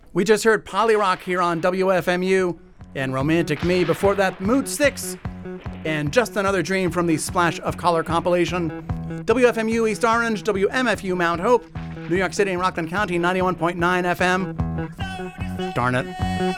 We just heard Polyrock here on WFMU and Romantic Me. Before that, Mood 6 and Just Another Dream from the Splash of Color compilation. WFMU East Orange, WMFU Mount Hope, New York City and Rockland County, 91.9 FM. Darn it.